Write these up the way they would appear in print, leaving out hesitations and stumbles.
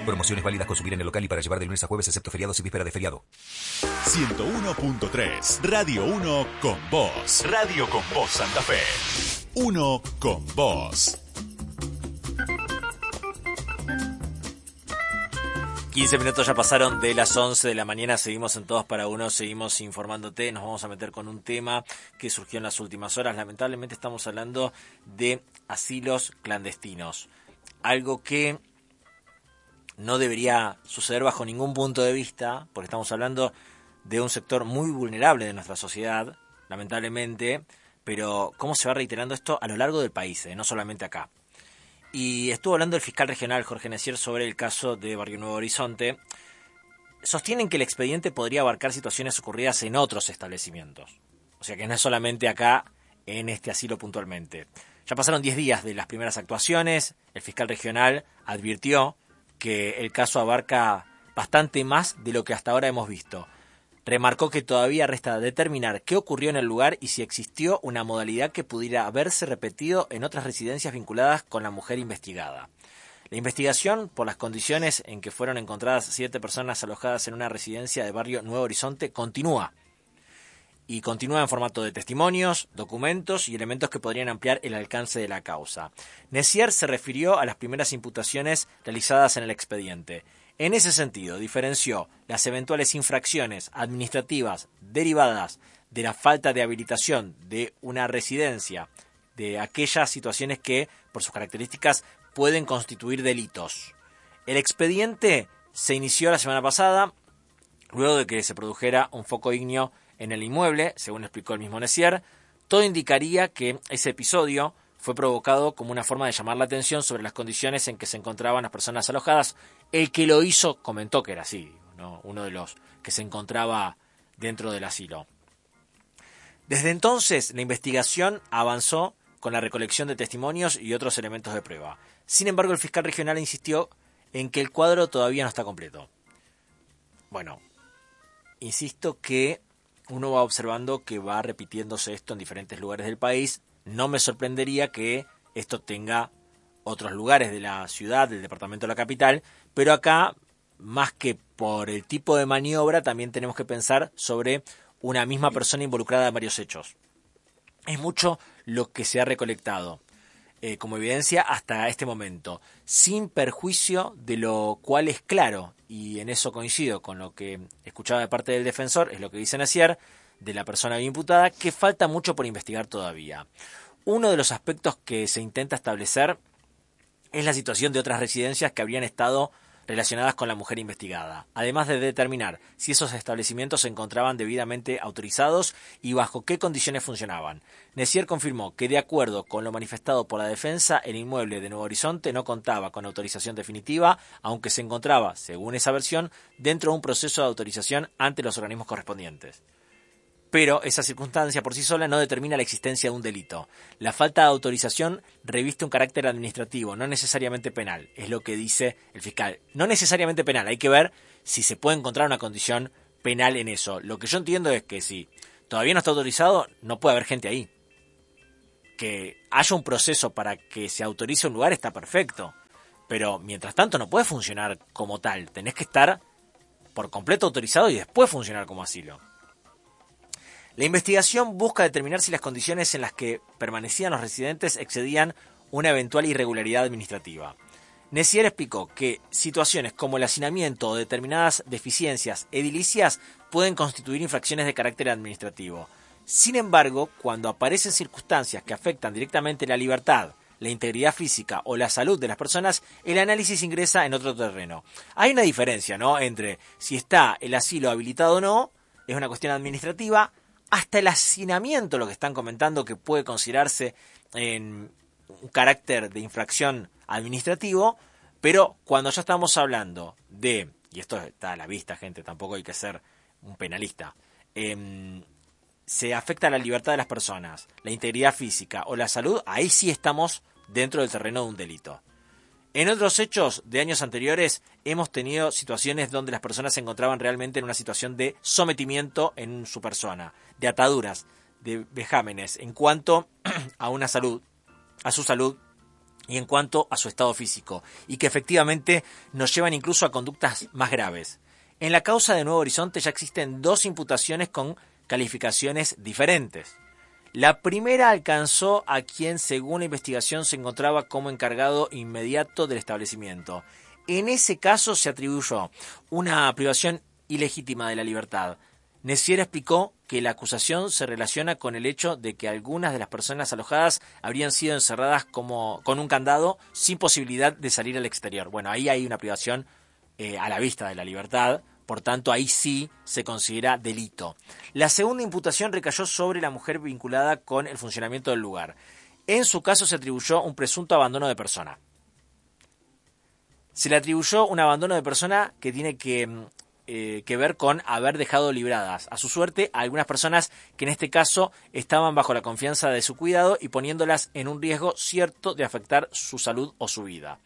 Promociones válidas consumir en el local y para llevar de lunes a jueves excepto feriados y víspera de feriado. 101.3 Radio 1 con vos. Radio con vos Santa Fe. 1 con vos. 15 minutos ya pasaron de las 11 de la mañana, seguimos en Todos para Uno, seguimos informándote, nos vamos a meter con un tema que surgió en las últimas horas. Lamentablemente estamos hablando de asilos clandestinos, algo que no debería suceder bajo ningún punto de vista, porque estamos hablando de un sector muy vulnerable de nuestra sociedad, lamentablemente, pero cómo se va reiterando esto a lo largo del país, no solamente acá. Y estuvo hablando el fiscal regional Jorge Necier sobre el caso de Barrio Nuevo Horizonte. Sostienen que el expediente podría abarcar situaciones ocurridas en otros establecimientos. O sea que no es solamente acá, en este asilo puntualmente. Ya pasaron 10 días de las primeras actuaciones. El fiscal regional advirtió que el caso abarca bastante más de lo que hasta ahora hemos visto. Remarcó que todavía resta determinar qué ocurrió en el lugar y si existió una modalidad que pudiera haberse repetido en otras residencias vinculadas con la mujer investigada. La investigación por las condiciones en que fueron encontradas 7 personas alojadas en una residencia de Barrio Nuevo Horizonte continúa. Y continúa en formato de testimonios, documentos y elementos que podrían ampliar el alcance de la causa. Necier se refirió a las primeras imputaciones realizadas en el expediente. En ese sentido, diferenció las eventuales infracciones administrativas derivadas de la falta de habilitación de una residencia, de aquellas situaciones que, por sus características, pueden constituir delitos. El expediente se inició la semana pasada, luego de que se produjera un foco ígneo en el inmueble, según explicó el mismo Necier. Todo indicaría que ese episodio fue provocado como una forma de llamar la atención sobre las condiciones en que se encontraban las personas alojadas. El que lo hizo comentó que era así, ¿no? Uno de los que se encontraba dentro del asilo. Desde entonces, la investigación avanzó con la recolección de testimonios y otros elementos de prueba. Sin embargo, el fiscal regional insistió en que el cuadro todavía no está completo. Bueno, insisto que uno va observando que va repitiéndose esto en diferentes lugares del país. No me sorprendería que esto tenga otros lugares de la ciudad, del departamento de la capital, pero acá, más que por el tipo de maniobra, también tenemos que pensar sobre una misma persona involucrada en varios hechos. Es mucho lo que se ha recolectado como evidencia hasta este momento, sin perjuicio de lo cual es claro, y en eso coincido con lo que escuchaba de parte del defensor, es lo que dice Necier, de la persona bien imputada, que falta mucho por investigar todavía. Uno de los aspectos que se intenta establecer es la situación de otras residencias que habrían estado relacionadas con la mujer investigada, además de determinar si esos establecimientos se encontraban debidamente autorizados y bajo qué condiciones funcionaban. Necier confirmó que, de acuerdo con lo manifestado por la defensa, el inmueble de Nuevo Horizonte no contaba con autorización definitiva, aunque se encontraba, según esa versión, dentro de un proceso de autorización ante los organismos correspondientes. Pero esa circunstancia por sí sola no determina la existencia de un delito. La falta de autorización reviste un carácter administrativo, no necesariamente penal, es lo que dice el fiscal. No necesariamente penal, hay que ver si se puede encontrar una condición penal en eso. Lo que yo entiendo es que si todavía no está autorizado, no puede haber gente ahí. Que haya un proceso para que se autorice un lugar está perfecto, pero mientras tanto no puede funcionar como tal. Tenés que estar por completo autorizado y después funcionar como asilo. La investigación busca determinar si las condiciones en las que permanecían los residentes excedían una eventual irregularidad administrativa. Necier explicó que situaciones como el hacinamiento o determinadas deficiencias edilicias pueden constituir infracciones de carácter administrativo. Sin embargo, cuando aparecen circunstancias que afectan directamente la libertad, la integridad física o la salud de las personas, el análisis ingresa en otro terreno. Hay una diferencia, ¿no?, entre si está el asilo habilitado o no, es una cuestión administrativa, hasta el hacinamiento, lo que están comentando, que puede considerarse en un carácter de infracción administrativo, pero cuando ya estamos hablando de, y esto está a la vista, gente, tampoco hay que ser un penalista, se afecta la libertad de las personas, la integridad física o la salud, ahí sí estamos dentro del terreno de un delito. En otros hechos de años anteriores hemos tenido situaciones donde las personas se encontraban realmente en una situación de sometimiento en su persona, de ataduras, de vejámenes en cuanto a su salud y en cuanto a su estado físico, y que efectivamente nos llevan incluso a conductas más graves. En la causa de Nuevo Horizonte ya existen 2 imputaciones con calificaciones diferentes. La primera alcanzó a quien, según la investigación, se encontraba como encargado inmediato del establecimiento. En ese caso se atribuyó una privación ilegítima de la libertad. Necier explicó que la acusación se relaciona con el hecho de que algunas de las personas alojadas habrían sido encerradas con un candado sin posibilidad de salir al exterior. Bueno, ahí hay una privación a la vista de la libertad, por tanto ahí sí se considera delito. La segunda imputación recayó sobre la mujer vinculada con el funcionamiento del lugar. En su caso se atribuyó un presunto abandono de persona. Se le atribuyó un abandono de persona que tiene que ver con haber dejado libradas a su suerte a algunas personas que en este caso estaban bajo la confianza de su cuidado y poniéndolas en un riesgo cierto de afectar su salud o su vida.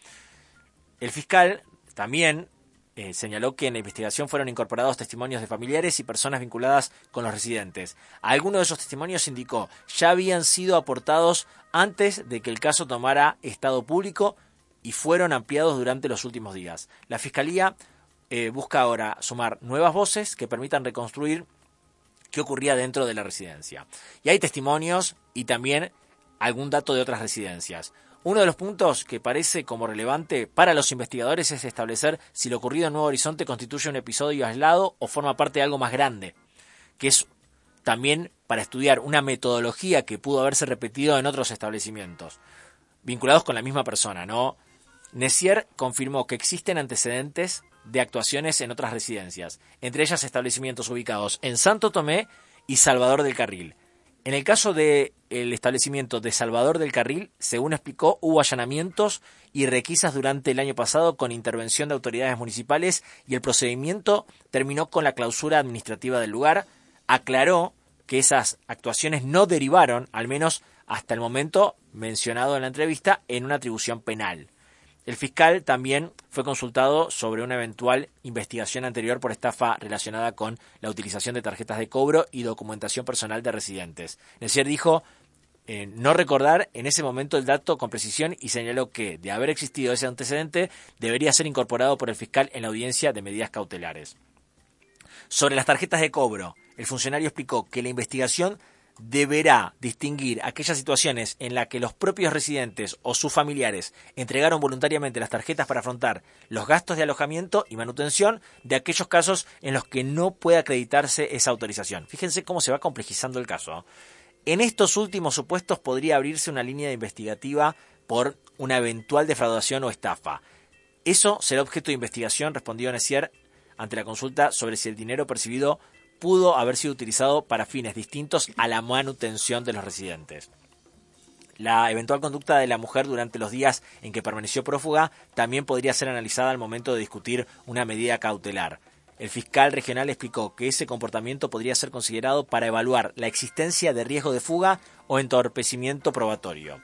El fiscal también señaló que en la investigación fueron incorporados testimonios de familiares y personas vinculadas con los residentes. Algunos de esos testimonios, indicó, ya habían sido aportados antes de que el caso tomara estado público y fueron ampliados durante los últimos días. La Fiscalía busca ahora sumar nuevas voces que permitan reconstruir qué ocurría dentro de la residencia. Y hay testimonios y también algún dato de otras residencias. Uno de los puntos que parece como relevante para los investigadores es establecer si lo ocurrido en Nuevo Horizonte constituye un episodio aislado o forma parte de algo más grande, que es también para estudiar una metodología que pudo haberse repetido en otros establecimientos, vinculados con la misma persona, ¿no? Necier confirmó que existen antecedentes de actuaciones en otras residencias, entre ellas establecimientos ubicados en Santo Tomé y Salvador del Carril. En el caso del establecimiento de Salvador del Carril, según explicó, hubo allanamientos y requisas durante el año pasado con intervención de autoridades municipales y el procedimiento terminó con la clausura administrativa del lugar. Aclaró que esas actuaciones no derivaron, al menos hasta el momento mencionado en la entrevista, en una atribución penal. El fiscal también fue consultado sobre una eventual investigación anterior por estafa relacionada con la utilización de tarjetas de cobro y documentación personal de residentes. Necier dijo no recordar en ese momento el dato con precisión y señaló que, de haber existido ese antecedente, debería ser incorporado por el fiscal en la audiencia de medidas cautelares. Sobre las tarjetas de cobro, el funcionario explicó que la investigación deberá distinguir aquellas situaciones en las que los propios residentes o sus familiares entregaron voluntariamente las tarjetas para afrontar los gastos de alojamiento y manutención de aquellos casos en los que no puede acreditarse esa autorización. Fíjense cómo se va complejizando el caso. En estos últimos supuestos podría abrirse una línea investigativa por una eventual defraudación o estafa. Eso será objeto de investigación, respondió Necier ante la consulta sobre si el dinero percibido pudo haber sido utilizado para fines distintos a la manutención de los residentes. La eventual conducta de la mujer durante los días en que permaneció prófuga también podría ser analizada al momento de discutir una medida cautelar. El fiscal regional explicó que ese comportamiento podría ser considerado para evaluar la existencia de riesgo de fuga o entorpecimiento probatorio,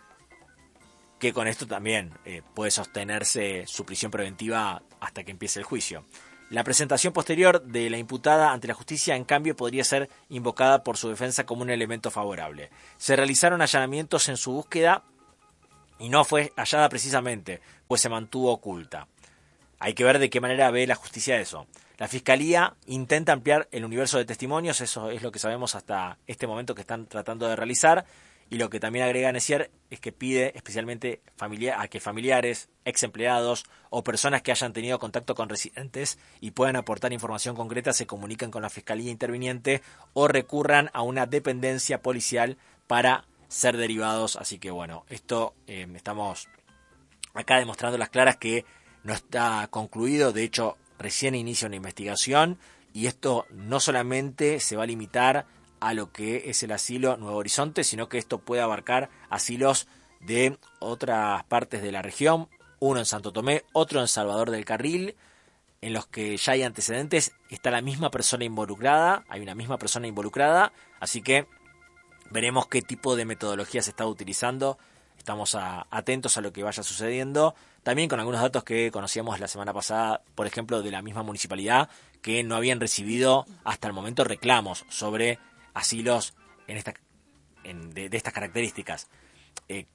que con esto también puede sostenerse su prisión preventiva hasta que empiece el juicio. La presentación posterior de la imputada ante la justicia, en cambio, podría ser invocada por su defensa como un elemento favorable. Se realizaron allanamientos en su búsqueda y no fue hallada precisamente, pues se mantuvo oculta. Hay que ver de qué manera ve la justicia eso. La Fiscalía intenta ampliar el universo de testimonios, eso es lo que sabemos hasta este momento que están tratando de realizar. Y lo que también agrega Necier es que pide especialmente a que familiares, ex empleados o personas que hayan tenido contacto con residentes y puedan aportar información concreta se comuniquen con la Fiscalía interviniente o recurran a una dependencia policial para ser derivados. Así que bueno, esto estamos acá demostrando las claras que no está concluido. De hecho, recién inicia una investigación y esto no solamente se va a limitar a lo que es el asilo Nuevo Horizonte, sino que esto puede abarcar asilos de otras partes de la región, uno en Santo Tomé, otro en Salvador del Carril, en los que ya hay antecedentes, está la misma persona involucrada, hay una misma persona involucrada, así que veremos qué tipo de metodología se está utilizando, estamos atentos a lo que vaya sucediendo, también con algunos datos que conocíamos la semana pasada, por ejemplo, de la misma municipalidad, que no habían recibido hasta el momento reclamos sobre asilos de estas características.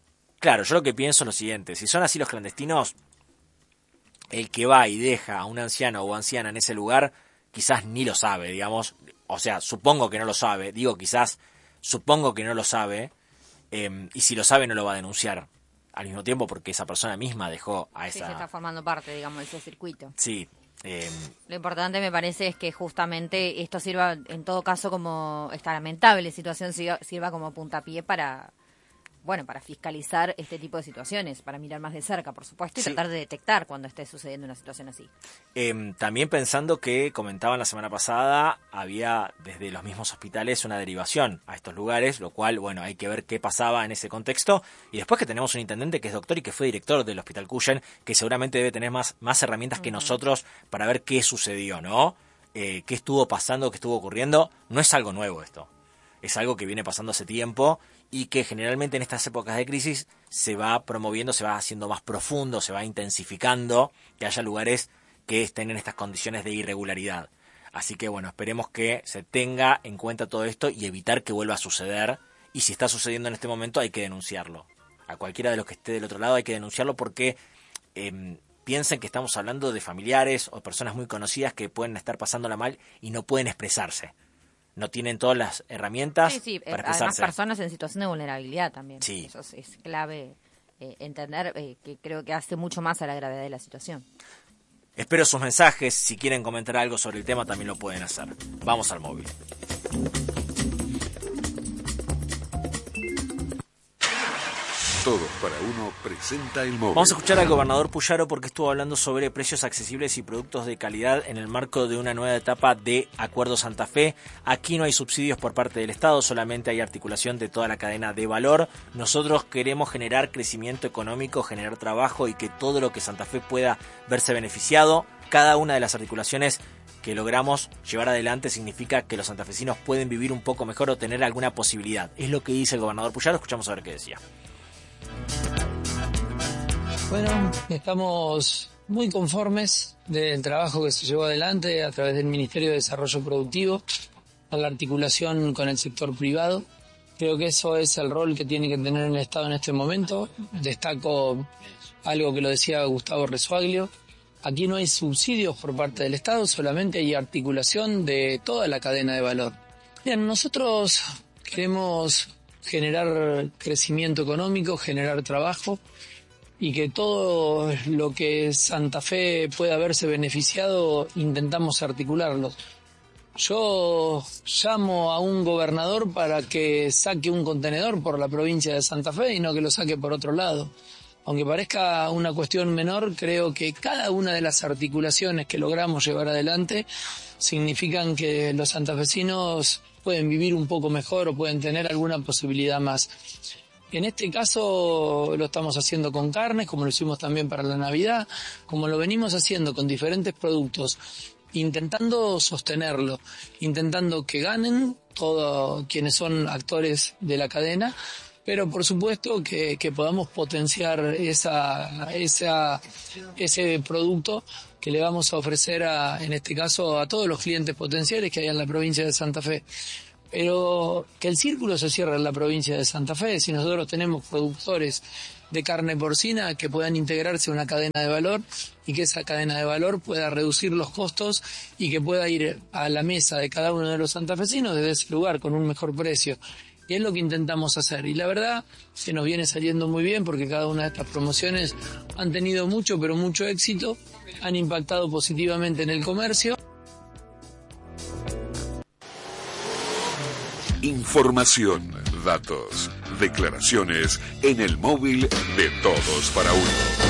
Claro, yo lo que pienso es lo siguiente, si son asilos clandestinos, el que va y deja a un anciano o anciana en ese lugar, quizás ni lo sabe, digamos, o sea, supongo que no lo sabe, supongo que no lo sabe, y si lo sabe no lo va a denunciar al mismo tiempo porque esa persona misma dejó a esa... Sí, se está formando parte, digamos, de ese circuito. Sí. Lo importante me parece es que justamente esto sirva, en todo caso, como esta lamentable situación sirva como puntapié para fiscalizar este tipo de situaciones, para mirar más de cerca, por supuesto, y tratar de detectar cuando esté sucediendo una situación así. También pensando que comentaban la semana pasada, había desde los mismos hospitales una derivación a estos lugares, lo cual, bueno, hay que ver qué pasaba en ese contexto. Y después que tenemos un intendente que es doctor y que fue director del Hospital Cuyen, que seguramente debe tener más herramientas que nosotros para ver qué sucedió, ¿no? Qué estuvo pasando, qué estuvo ocurriendo. No es algo nuevo esto. Es algo que viene pasando hace tiempo y que generalmente en estas épocas de crisis se va promoviendo, se va haciendo más profundo, se va intensificando, que haya lugares que estén en estas condiciones de irregularidad. Así que bueno, esperemos que se tenga en cuenta todo esto y evitar que vuelva a suceder. Y si está sucediendo en este momento hay que denunciarlo. A cualquiera de los que esté del otro lado hay que denunciarlo porque piensen que estamos hablando de familiares o personas muy conocidas que pueden estar pasándola mal y no pueden expresarse. No tienen todas las herramientas para expresarse. Además, personas en situación de vulnerabilidad también. Sí. Eso es clave entender, que creo que hace mucho más a la gravedad de la situación. Espero sus mensajes. Si quieren comentar algo sobre el tema, también lo pueden hacer. Vamos al móvil. Todos para Uno presenta el móvil. Vamos a escuchar al gobernador Puyaro porque estuvo hablando sobre precios accesibles y productos de calidad en el marco de una nueva etapa de Acuerdo Santa Fe. Aquí no hay subsidios por parte del Estado, solamente hay articulación de toda la cadena de valor. Nosotros queremos generar crecimiento económico, generar trabajo y que todo lo que Santa Fe pueda verse beneficiado. Cada una de las articulaciones que logramos llevar adelante significa que los santafesinos pueden vivir un poco mejor o tener alguna posibilidad. Es lo que dice el gobernador Puyaro. Escuchamos a ver qué decía. Bueno, estamos muy conformes del trabajo que se llevó adelante a través del Ministerio de Desarrollo Productivo, a la articulación con el sector privado. Creo que eso es el rol que tiene que tener el Estado en este momento. Destaco algo que lo decía Gustavo Resuaglio. Aquí no hay subsidios por parte del Estado, solamente hay articulación de toda la cadena de valor. Bien, nosotros queremos generar crecimiento económico, generar trabajo y que todo lo que Santa Fe pueda verse beneficiado intentamos articularlo. Yo llamo a un gobernador para que saque un contenedor por la provincia de Santa Fe y no que lo saque por otro lado. Aunque parezca una cuestión menor, creo que cada una de las articulaciones que logramos llevar adelante significan que los santafesinos pueden vivir un poco mejor o pueden tener alguna posibilidad más. En este caso lo estamos haciendo con carnes, como lo hicimos también para la Navidad, como lo venimos haciendo con diferentes productos, intentando sostenerlo, intentando que ganen todos quienes son actores de la cadena, pero por supuesto que podamos potenciar ese producto que le vamos a ofrecer en este caso a todos los clientes potenciales que hay en la provincia de Santa Fe. Pero que el círculo se cierre en la provincia de Santa Fe, si nosotros tenemos productores de carne porcina que puedan integrarse a una cadena de valor y que esa cadena de valor pueda reducir los costos y que pueda ir a la mesa de cada uno de los santafesinos desde ese lugar con un mejor precio. Y es lo que intentamos hacer. Y la verdad que nos viene saliendo muy bien porque cada una de estas promociones han tenido mucho, pero mucho éxito, han impactado positivamente en el comercio. Información, datos, declaraciones en el móvil de Todos para Uno.